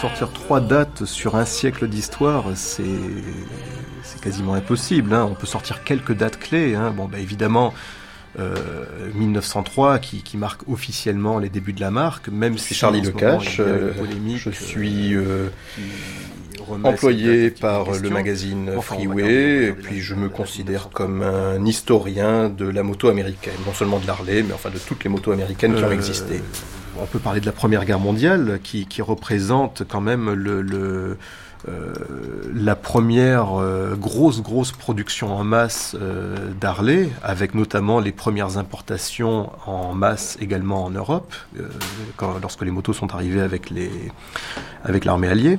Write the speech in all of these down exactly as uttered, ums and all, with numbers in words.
sortir trois dates sur un siècle d'histoire, c'est, c'est quasiment impossible. Hein. On peut sortir quelques dates clés. Hein. Bon, bah, évidemment, euh, mille neuf cent trois qui, qui marque officiellement les débuts de la marque, même si Charlie Lecache, euh, je suis euh, employé par le magazine enfin, Freeway, et puis je me considère comme un historien de la moto américaine, non seulement de l'Harley, mais enfin de toutes les motos américaines qui euh, ont existé. On peut parler de la Première Guerre mondiale, qui, qui représente quand même le, le, euh, la première euh, grosse, grosse production en masse euh, d'Harley, avec notamment les premières importations en masse également en Europe, euh, quand, lorsque les motos sont arrivées avec, les, avec l'armée alliée.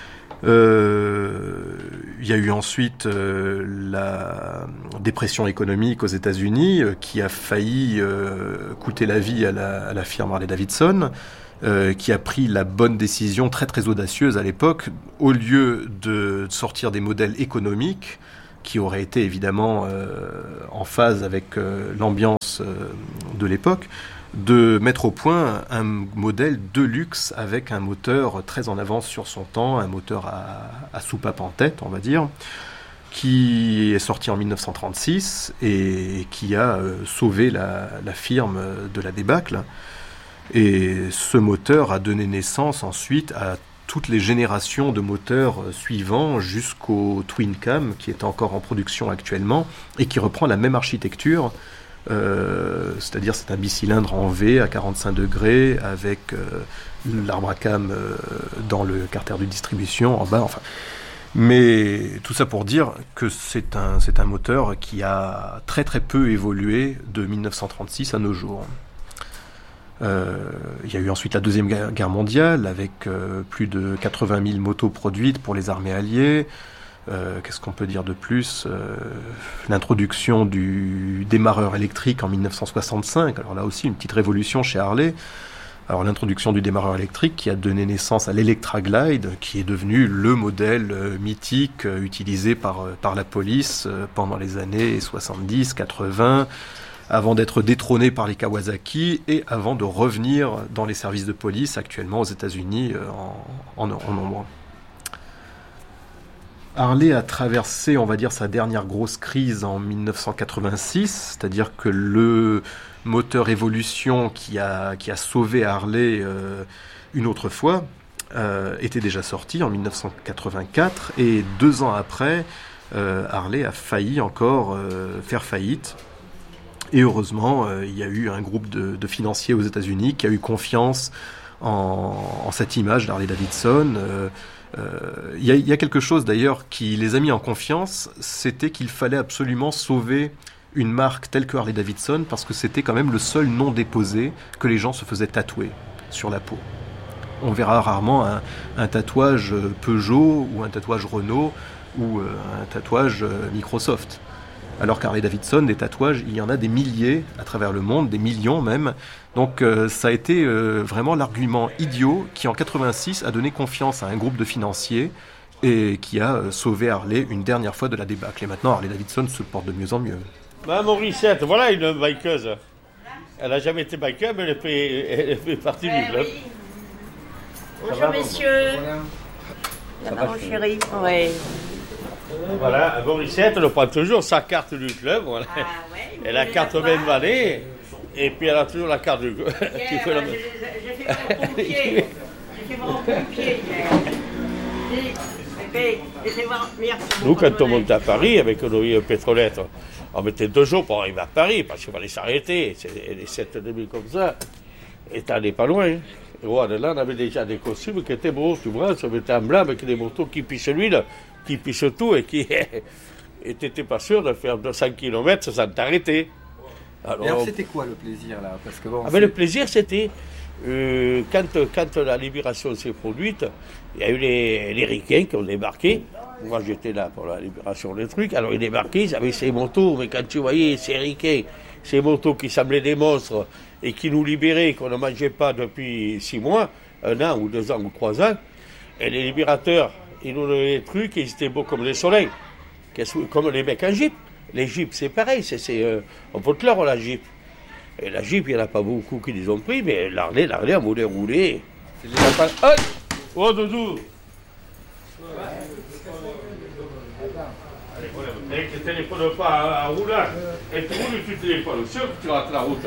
Euh, il y a eu ensuite euh, la dépression économique aux États-Unis euh, qui a failli euh, coûter la vie à la, à la firme Harley-Davidson, euh, qui a pris la bonne décision très très audacieuse à l'époque, au lieu de sortir des modèles économiques qui auraient été évidemment euh, en phase avec euh, l'ambiance euh, de l'époque, de mettre au point un modèle de luxe avec un moteur très en avance sur son temps, un moteur à, à soupape en tête, on va dire, qui est sorti en mille neuf cent trente-six et qui a euh, sauvé la, la firme de la débâcle. Et ce moteur a donné naissance ensuite à toutes les générations de moteurs suivants jusqu'au Twin Cam, qui est encore en production actuellement et qui reprend la même architecture. Euh, c'est-à-dire c'est un bicylindre en V à quarante-cinq degrés avec euh, l'arbre à cam euh, dans le carter de distribution en bas, enfin. Mais tout ça pour dire que c'est un, c'est un moteur qui a très très peu évolué de mille neuf cent trente-six à nos jours. Euh, il y a eu ensuite la Deuxième Guerre mondiale avec euh, plus de quatre-vingt mille motos produites pour les armées alliées. Euh, qu'est-ce qu'on peut dire de plus ? euh, L'introduction du démarreur électrique en mille neuf cent soixante-cinq. Alors là aussi, une petite révolution chez Harley. Alors l'introduction du démarreur électrique qui a donné naissance à l'Electra Glide, qui est devenu le modèle euh, mythique euh, utilisé par, euh, par la police euh, pendant les années soixante-dix quatre-vingts, avant d'être détrôné par les Kawasaki et avant de revenir dans les services de police actuellement aux États-Unis euh, en, en, en nombre. Harley a traversé, on va dire, sa dernière grosse crise en mille neuf cent quatre-vingt-six, c'est-à-dire que le moteur Evolution qui a, qui a sauvé Harley euh, une autre fois euh, était déjà sorti en mille neuf cent quatre-vingt-quatre, et deux ans après, euh, Harley a failli encore euh, faire faillite. Et heureusement, euh, il y a eu un groupe de, de financiers aux États-Unis qui a eu confiance en, en cette image d'Harley-Davidson. Euh, Euh, il y, y a quelque chose d'ailleurs qui les a mis en confiance, c'était qu'il fallait absolument sauver une marque telle que Harley-Davidson, parce que c'était quand même le seul nom déposé que les gens se faisaient tatouer sur la peau. On verra rarement un, un tatouage Peugeot ou un tatouage Renault ou euh, un tatouage euh, Microsoft. Alors qu'Harley-Davidson, des tatouages, il y en a des milliers à travers le monde, des millions même. Donc euh, ça a été euh, vraiment l'argument idiot qui en quatre-vingt-six a donné confiance à un groupe de financiers et qui a euh, sauvé Harley une dernière fois de la débâcle. Et maintenant Harley-Davidson se porte de mieux en mieux. Madame Morissette, voilà une bikeuse. Elle n'a jamais été biker, mais elle fait, elle fait partie ouais, du club. Oui. Bonjour messieurs. Ça va mon chéri. Oui. Voilà, Morissette, elle prend toujours sa carte du club. Voilà. Ah, ouais, elle a quatre-vingts vallées, et puis elle a toujours la carte du club. Yeah, j'ai fait mon pompier. J'ai fait mon pompier hier. Nous, quand on monte à Paris avec nos pétrolettes, on mettait deux jours pour arriver à Paris, parce qu'il fallait s'arrêter. C'est les sept et demi comme ça, et t'allais pas loin. Et voilà, là, on avait déjà des costumes qui étaient beaux, tu vois, ça mettait en blanc avec des motos qui pissent l'huile, qui pissent tout, et qui et t'étais pas sûr de faire deux cents kilomètres sans t'arrêter. Alors, alors c'était quoi le plaisir là? Parce que bon, ah ben, le plaisir c'était euh, quand, quand la libération s'est produite, il y a eu les, les ricains qui ont débarqué. Moi j'étais là pour la libération des trucs. Alors ils débarquaient, ils avaient ces motos, mais quand tu voyais ces ricains, ces motos qui semblaient des monstres et qui nous libéraient, qu'on ne mangeait pas depuis six mois, un an ou deux ans ou trois ans, et les libérateurs, ils nous donnaient des trucs, ils étaient beaux comme les soleils, comme les mecs en Jeep. Les Jeeps, c'est pareil, c'est, c'est, euh, on peut te l'heure, la Jeep. Et la Jeep, il n'y en a pas beaucoup qui les ont pris, mais l'Harley, l'Harley, on voulait rouler. C'est pas... oh Oh, Doudou. Et tu ne téléphones pas en roulage. Et tu roules, tu téléphones. Sûr que tu rates la route.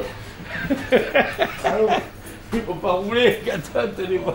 Il ne faut pas rouler quand tu as un téléphone.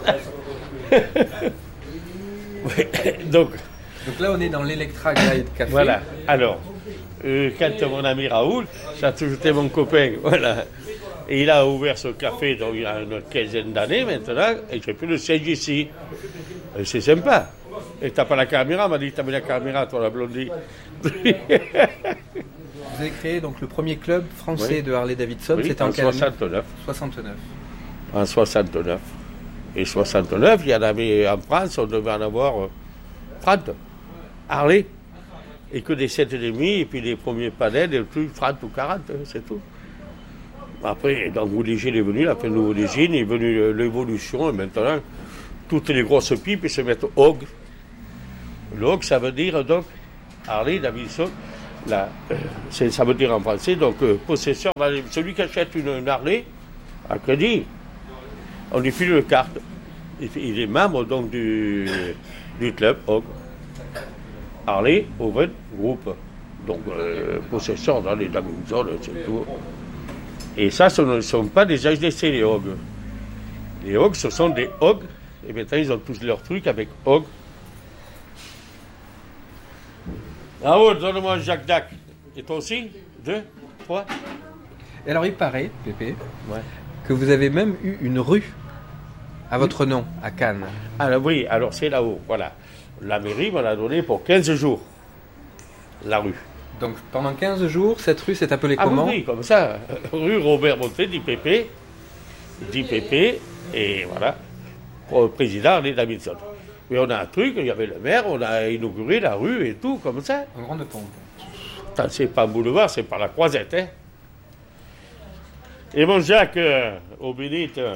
Oui, donc, donc là, on est dans l'Electra Glide Café. Voilà. Alors, euh, quand mon ami Raoul, ça a toujours été mon copain, voilà. Et il a ouvert ce café donc, il y a une quinzaine d'années maintenant, et j'ai pris le siège ici. Et c'est sympa. Et t'as pas la caméra, m'a dit t'as mis la caméra, toi, la blondie. Vous avez créé donc le premier club français oui. de Harley-Davidson, oui, c'était en, en quelle année soixante-neuf. soixante-neuf. En soixante-neuf. Et soixante-neuf, il y en avait en France, on devait en avoir trente. Harley. Et que des sept virgule cinq, et puis les premiers panels, des trucs trente ou quarante, c'est tout. Après, donc l'origine est venue, la fin de l'origine, est venue l'évolution, et maintenant, toutes les grosses pipes, ils se mettent Hog. Le Hog, ça veut dire donc, Harley Davidson, là, euh, ça veut dire en français, donc, euh, possesseur, celui qui achète une, une Harley, à crédit, on lui file une carte. Il, il est membre donc du, du club Hog. Harley Oven Group. Donc, euh, possesseur dans les Davidson, c'est tout. Et ça, ce ne sont pas des H D C, les Hog. Les Hog, ce sont des Hog. Et maintenant, ils ont tous leurs trucs avec Hog. Ah ouais, donne-moi un Jacques Dac. Et toi aussi? Deux? Trois? Et alors, il paraît, Pépé, ouais. que vous avez même eu une rue à votre nom, à Cannes. Alors oui, alors c'est là-haut, voilà. La mairie m'en a donné pour quinze jours, la rue. Donc pendant quinze jours, cette rue s'est appelée ah, comment? Oui, comme ça. Rue Robert Monté, dit Pépé, dit Pépé, et voilà, pour le président Harley Davidson. Mais on a un truc, il y avait le maire, on a inauguré la rue et tout, comme ça. En grande pompe. C'est pas un boulevard, c'est par la Croisette, hein. Et mon Jacques, euh, au Bénite,